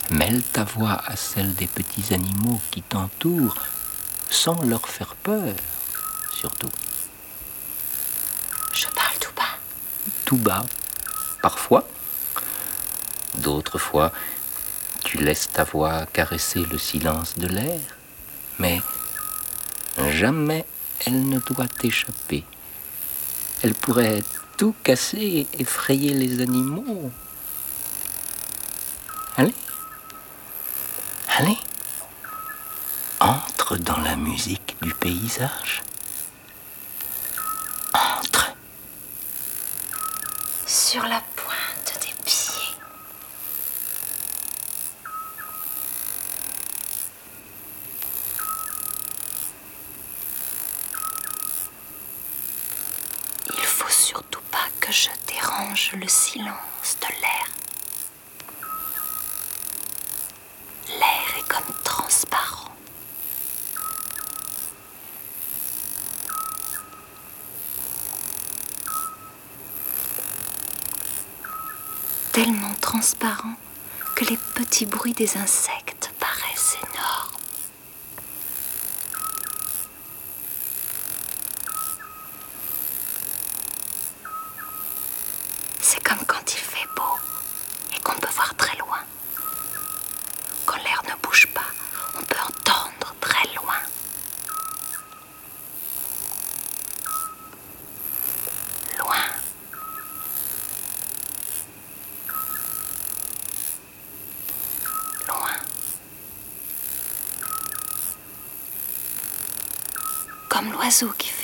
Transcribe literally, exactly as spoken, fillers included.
Mêle ta voix à celle des petits animaux qui t'entourent, sans leur faire peur, surtout. Je parle tout bas. Tout bas, parfois. D'autres fois, tu laisses ta voix caresser le silence de l'air, mais jamais elle ne doit t'échapper. Elle pourrait tout casser et effrayer les animaux. Allez, allez, entre dans la musique du paysage. Entre. Sur la pointe des pieds. Il faut surtout pas que je dérange le silence de l'air. L'air est comme transparent. Tellement transparent que les petits bruits des insectes paraissent énormes. C'est comme quand il fait beau et qu'on peut voir très loin. Quand l'air ne bouge pas, on peut entendre très loin. Loin. Loin. Comme l'oiseau qui fait